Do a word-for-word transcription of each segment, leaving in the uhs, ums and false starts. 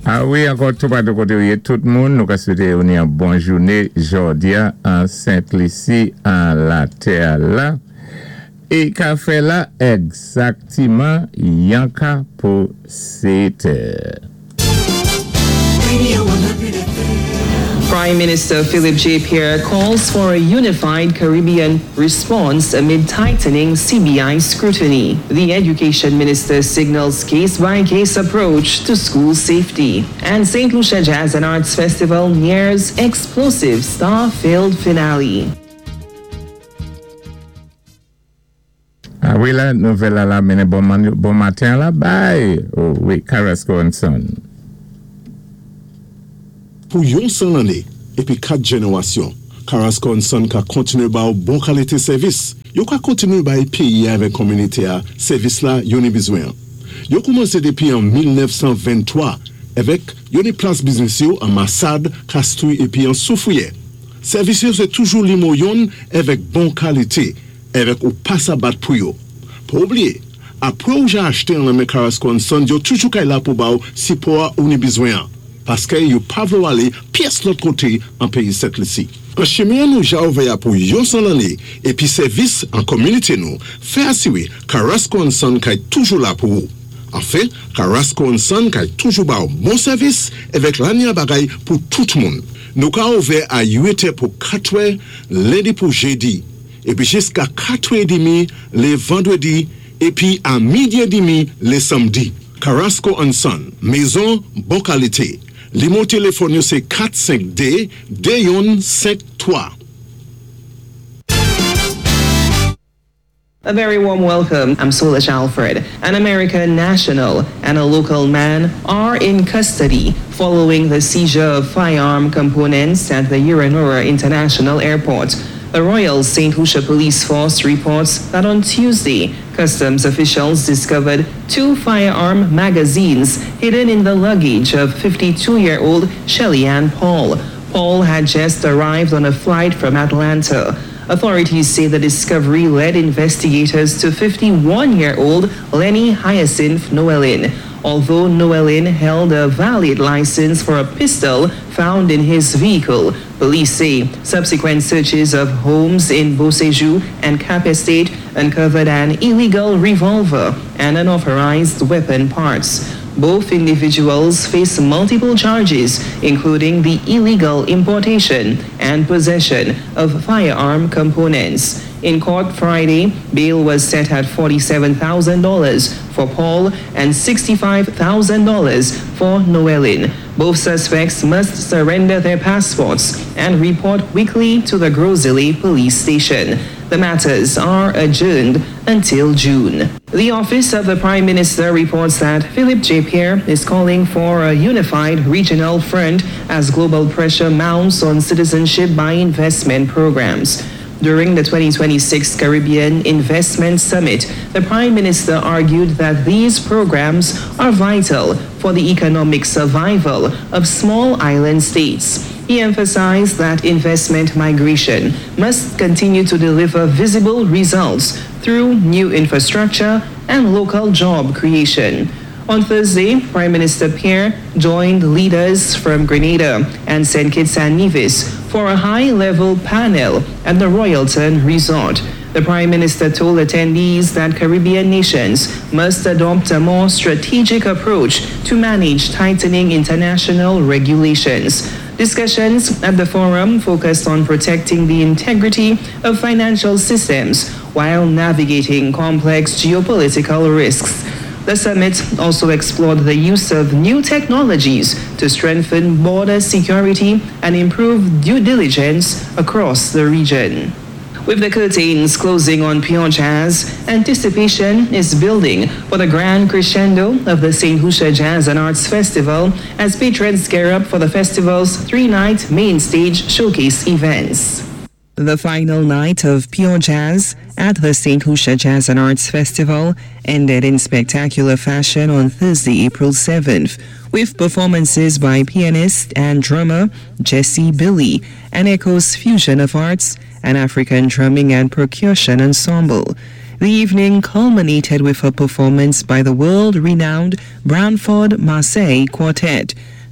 Ah oui, encore tout pas de côté tout le monde. Nous souhaitons une bonne journée aujourd'hui en Sainte-Lucie, en la terre là. Et qu'a fait là exactement Yanka pour cette Prime Minister Philip J. Pierre calls for a unified Caribbean response amid tightening C B I scrutiny. The Education Minister signals case-by-case approach to school safety. And Saint Lucia Jazz and Arts Festival nears explosive star-filled finale. Ah oui, la nouvelle à la mène bon, man, bon matin là, bye. Oh oui, Carrasco and Son. Pour yon cent l'année et puis quatre générations, Carrasco and Son ka continue ba bon qualité service. Yo ka continue ba pays avec communauté à service là yon a besoin. Yo commencé depuis en dix-neuf cent vingt-trois avec yon place business yo en Massad, Castouille et puis en Soufouye. Service yo c'est toujours limoyon avec bon qualité. Avec ou pas à battre pour yo. Pour oublier, après ou j'ai acheté un lame Carrasco and Son, yo toujours qu'à là pour ba si pour ou ni besoin. Parce que yo pas vouloir aller pièce l'autre côté en pays cette ici. En chemin nous j'ai ouvert pour yon cent l'année et puis service en communauté nous. Fait assurer Carrasco and Son qu'est toujours là pour vous. En fait, Carrasco and Son qu'est toujours ba bon service avec l'année bagaille pour tout le monde. Nous qu'a ouvert à huit heures pour quatre heures, lundi pour jeudi. Et puis jusqu'à quatre heures trente les vendredis et puis à midi et demi les samedis. Carrasco and Son, maison bonne qualité. Le mon téléphone c'est quatre cinq D deux cinq trois. A very warm welcome. I'm Solich Alfred. An American national and a local man are in custody following the seizure of firearm components at the Uranora International Airport. The Royal Saint Lucia Police Force reports that on Tuesday, customs officials discovered two firearm magazines hidden in the luggage of fifty-two-year-old Shelly Ann Paul. Paul had just arrived on a flight from Atlanta. Authorities say the discovery led investigators to fifty-one-year-old Lenny Hyacinth Noelin. Although Noelin held a valid license for a pistol found in his vehicle, police say subsequent searches of homes in Beauséjour and Cap Estate uncovered an illegal revolver and unauthorized weapon parts. Both individuals face multiple charges, including the illegal importation and possession of firearm components. In court Friday, bail was set at forty-seven thousand dollars for Paul and sixty-five thousand dollars for Noelin. Both suspects must surrender their passports and report weekly to the Gros-Islet police station. The matters are adjourned until June. The Office of the Prime Minister reports that Philip J. Pierre is calling for a unified regional front as global pressure mounts on citizenship by investment programs. During the twenty twenty-six Caribbean Investment Summit, the Prime Minister argued that these programs are vital for the economic survival of small island states. He emphasized that investment migration must continue to deliver visible results through new infrastructure and local job creation. On Thursday, Prime Minister Pierre joined leaders from Grenada and Saint Kitts and Nevis for a high-level panel at the Royalton Resort. The Prime Minister told attendees that Caribbean nations must adopt a more strategic approach to manage tightening international regulations. Discussions at the forum focused on protecting the integrity of financial systems while navigating complex geopolitical risks. The summit also explored the use of new technologies to strengthen border security and improve due diligence across the region. With the curtains closing on Pure Jazz, anticipation is building for the grand crescendo of the Saint Lucia Jazz and Arts Festival as patrons gear up for the festival's three-night main stage showcase events. The final night of Pure Jazz at the Saint Lucia Jazz and Arts Festival ended in spectacular fashion on Thursday, April seventh, with performances by pianist and drummer Jesse Billy and Echo's fusion of arts and African drumming and percussion ensemble. The evening culminated with a performance by the world-renowned Branford Marseille Quartet.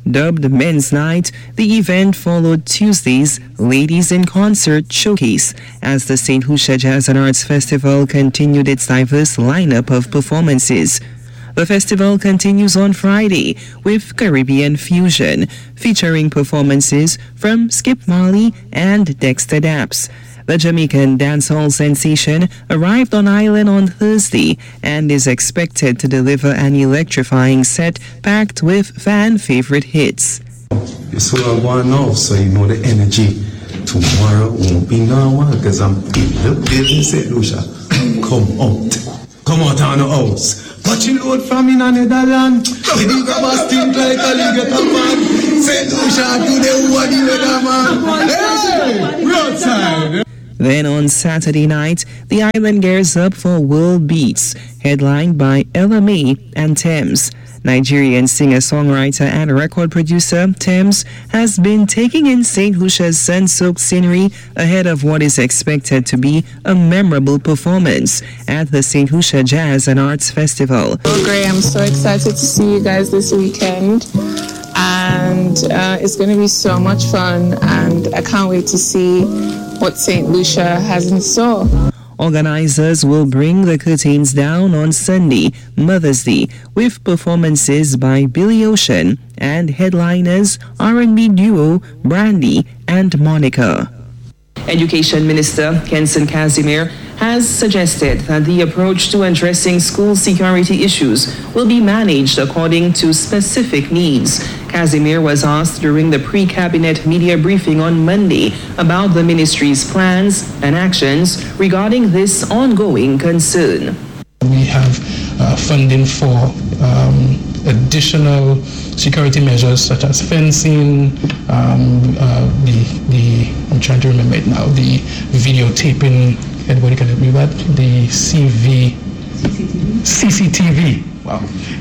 Dubbed Men's Night, the event followed Tuesday's Ladies in Concert Showcase as the Saint Lucia Jazz and Arts Festival continued its diverse lineup of performances. The festival continues on Friday with Caribbean Fusion, featuring performances from Skip Marley and Dexter Daps. The Jamaican dancehall sensation arrived on island on Thursday and is expected to deliver an electrifying set packed with fan favorite hits. It's all going off, so you know the energy tomorrow won't be normal because I'm the business Saint Lucia. Come out. Come out on the house. But you load from in Netherlands. We do the best thing like a league of man. Saint Lucia do the what you the man. Hey! Roadside. Then on Saturday night, the island gears up for World Beats, headlined by Ella May and Thames. Nigerian singer-songwriter and record producer Thames has been taking in Saint Lucia's sun-soaked scenery ahead of what is expected to be a memorable performance at the Saint Lucia Jazz and Arts Festival. Oh, great. I'm so excited to see you guys this weekend. And uh, it's going to be so much fun, and I can't wait to see what Saint Lucia has in store. Organizers will bring the curtains down on Sunday, Mother's Day, with performances by Billy Ocean and headliners R and B duo Brandy and Monica. Education Minister Kenson Casimir has suggested that the approach to addressing school security issues will be managed according to specific needs. Casimir was asked during the pre-cabinet media briefing on Monday about the ministry's plans and actions regarding this ongoing concern. We have uh, funding for um, additional security measures such as fencing, um, uh, the, the, I'm trying to remember it now, the videotaping, anybody can help me with that? The C V, C C T V, wow,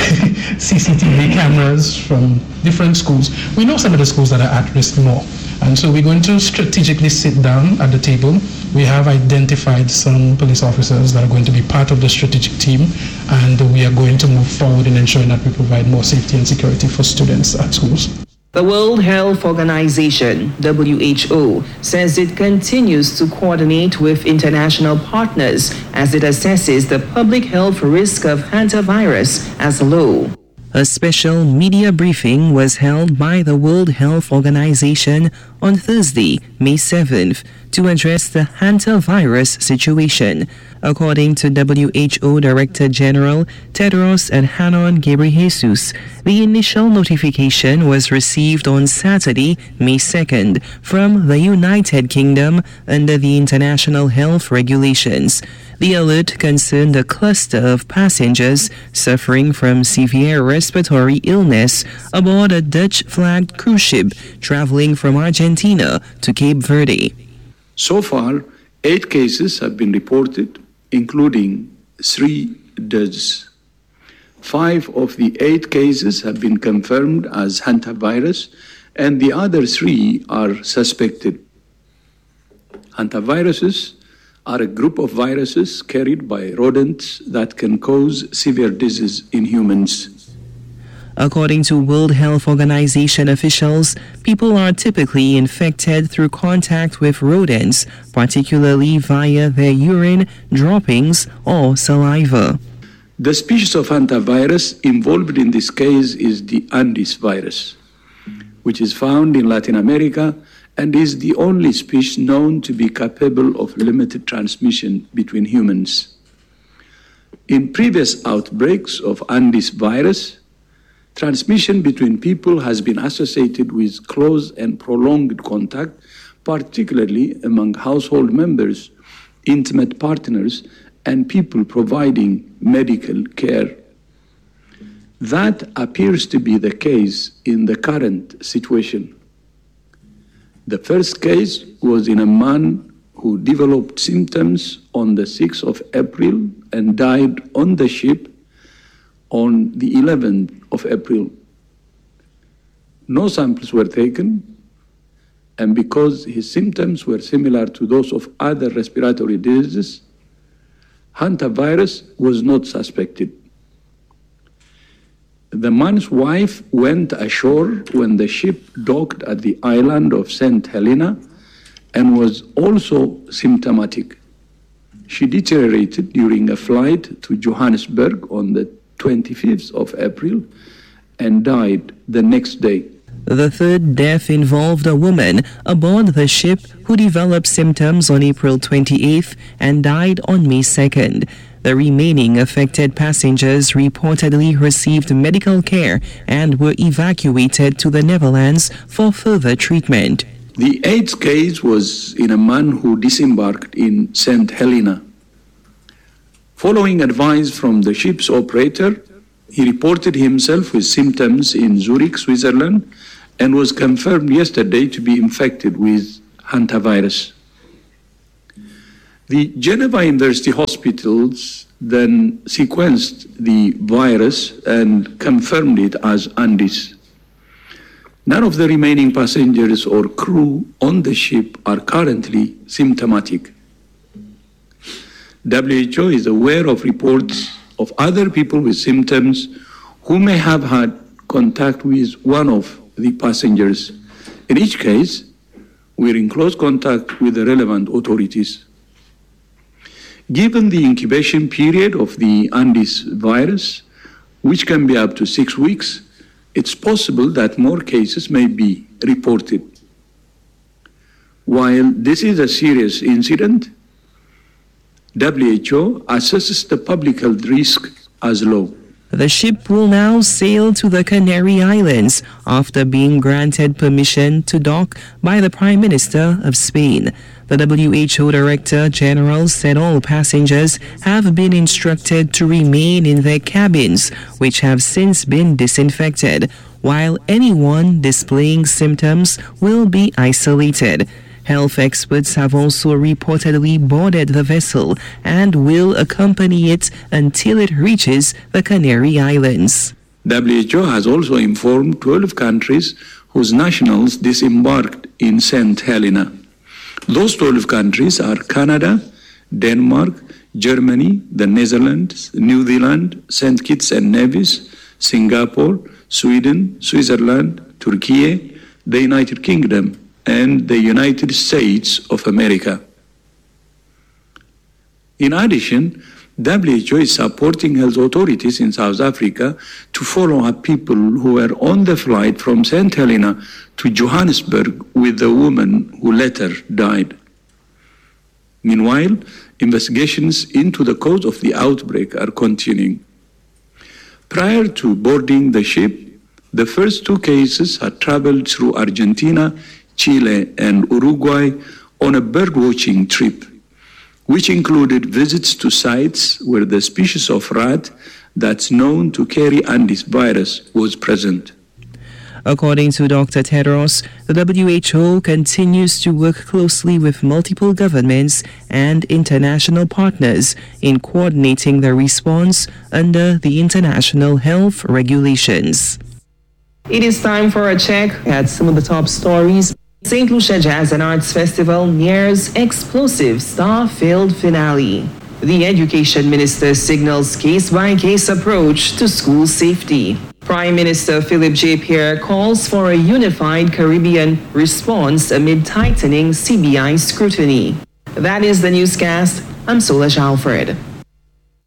C C T V cameras from different schools. We know some of the schools that are at risk more. And so we're going to strategically sit down at the table. We have identified some police officers that are going to be part of the strategic team, and we are going to move forward in ensuring that we provide more safety and security for students at schools. The World Health Organization, W H O, says it continues to coordinate with international partners as it assesses the public health risk of hantavirus as low. A special media briefing was held by the World Health Organization on Thursday, May seventh, to address the hantavirus situation. According to W H O Director General Tedros Adhanom Ghebreyesus, the initial notification was received on Saturday, May second, from the United Kingdom under the International Health Regulations. The alert concerned a cluster of passengers suffering from severe respiratory illness aboard a Dutch-flagged cruise ship traveling from Argentina to Cape Verde. So far, eight cases have been reported, including three deaths. Five of the eight cases have been confirmed as hantavirus, and the other three are suspected. Hantaviruses are a group of viruses carried by rodents that can cause severe disease in humans. According to World Health Organization officials, people are typically infected through contact with rodents, particularly via their urine, droppings, or saliva. The species of hantavirus involved in this case is the Andes virus, which is found in Latin America and is the only species known to be capable of limited transmission between humans. In previous outbreaks of Andes virus, transmission between people has been associated with close and prolonged contact, particularly among household members, intimate partners, and people providing medical care. That appears to be the case in the current situation. The first case was in a man who developed symptoms on the sixth of April and died on the ship on the eleventh of April. No samples were taken, and because his symptoms were similar to those of other respiratory diseases, hantavirus was not suspected. The man's wife went ashore when the ship docked at the island of Saint Helena and was also symptomatic. She deteriorated during a flight to Johannesburg on the twenty-fifth of April and died the next day. The third death involved a woman aboard the ship who developed symptoms on April twenty-eighth and died on May second. The remaining affected passengers reportedly received medical care and were evacuated to the Netherlands for further treatment. The eighth case was in a man who disembarked in Saint Helena. Following advice from the ship's operator, he reported himself with symptoms in Zurich, Switzerland, and was confirmed yesterday to be infected with hantavirus. The Geneva University hospitals then sequenced the virus and confirmed it as Andes. None of the remaining passengers or crew on the ship are currently symptomatic. W H O is aware of reports of other people with symptoms who may have had contact with one of the passengers. In each case, we're in close contact with the relevant authorities. Given the incubation period of the Andes virus, which can be up to six weeks, it's possible that more cases may be reported. While this is a serious incident, W H O assesses the public health risk as low. The ship will now sail to the Canary Islands after being granted permission to dock by the Prime Minister of Spain. The W H O Director General said all passengers have been instructed to remain in their cabins, which have since been disinfected, while anyone displaying symptoms will be isolated. Health experts have also reportedly boarded the vessel and will accompany it until it reaches the Canary Islands. W H O has also informed twelve countries whose nationals disembarked in Saint Helena. Those twelve countries are Canada, Denmark, Germany, the Netherlands, New Zealand, Saint Kitts and Nevis, Singapore, Sweden, Switzerland, Turkey, the United Kingdom, and the United States of America. In addition, W H O is supporting health authorities in South Africa to follow up people who were on the flight from Saint Helena to Johannesburg with the woman who later died. Meanwhile, investigations into the cause of the outbreak are continuing. Prior to boarding the ship, the first two cases had traveled through Argentina, Chile, and Uruguay on a bird-watching trip, which included visits to sites where the species of rat that's known to carry Andes virus was present. According to Doctor Tedros, the W H O continues to work closely with multiple governments and international partners in coordinating the response under the international health regulations. It is time for a check at some of the top stories. Saint Lucia Jazz and Arts Festival nears explosive star-filled finale. The Education Minister signals case-by-case approach to school safety. Prime Minister Philip J. Pierre calls for a unified Caribbean response amid tightening C B I scrutiny. That is the newscast. I'm Solange Alfred.